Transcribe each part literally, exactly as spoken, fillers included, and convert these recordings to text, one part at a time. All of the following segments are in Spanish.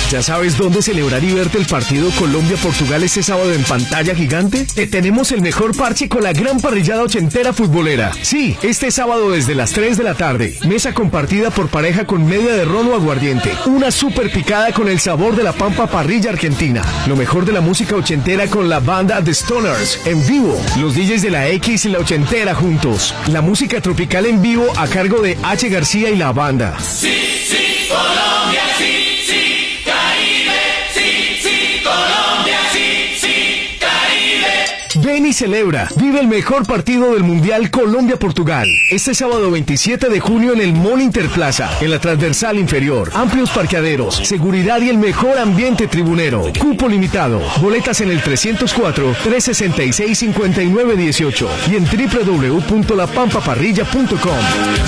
¿Ya sabes dónde celebrar y verte el partido Colombia-Portugal este sábado en pantalla gigante? Te tenemos el mejor parche con la gran parrillada ochentera futbolera. Sí, este sábado desde las tres de la tarde. Mesa compartida por pareja con media de ron o aguardiente. Una super picada con el sabor de la pampa parrilla argentina. Lo mejor de la música ochentera con la banda The Stoners en vivo. Los D Js de la X y la ochentera juntos. La música tropical en vivo a cargo de H. García y la banda. Sí, sí, Colombia, sí. Ven y celebra. Vive el mejor partido del Mundial Colombia-Portugal. Este sábado veintisiete de junio en el Mall Interplaza, en la transversal inferior. Amplios parqueaderos, seguridad y el mejor ambiente tribunero. Cupo limitado. Boletas en el trescientos cuatro, trescientos sesenta y seis, cincuenta y nueve dieciocho y en doble u doble u doble u punto la pampa parrilla punto com.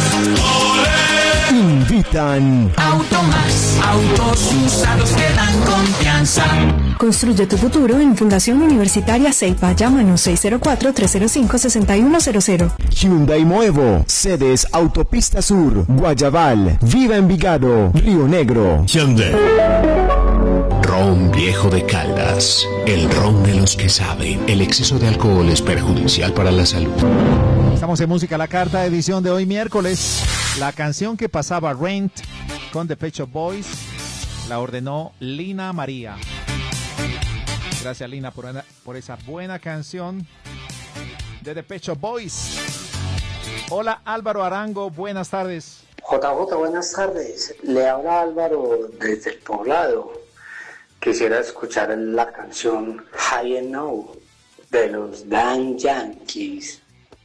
Invitan Automax, autos usados que dan confianza. Construye tu futuro en Fundación Universitaria Ceiba. Llámanos seis cero cuatro, tres cero cinco, seis uno cero cero. Hyundai Moevo, sedes Autopista Sur, Guayabal, Viva Envigado, Río Negro. Hyundai. Ron Viejo de Caldas, el ron de los que saben. El exceso de alcohol es perjudicial para la salud. Estamos en Música a la Carta, edición de hoy miércoles. La canción que pasaba Rent con The Pet Shop Boys la ordenó Lina María. Gracias, Lina, por, una, por esa buena canción de The Pet Shop Boys. Hola, Álvaro Arango, buenas tardes. J J, buenas tardes. Le habla Álvaro desde el Poblado. Quisiera escuchar la canción High and Low de los Damn Yankees.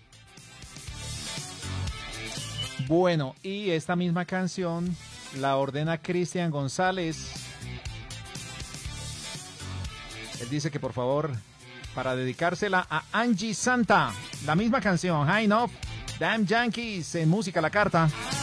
Bueno, y esta misma canción la ordena Cristian González. Él dice que por favor, para dedicársela a Angie Santa, la misma canción, High Enough, Damn Yankees, en Música a la Carta.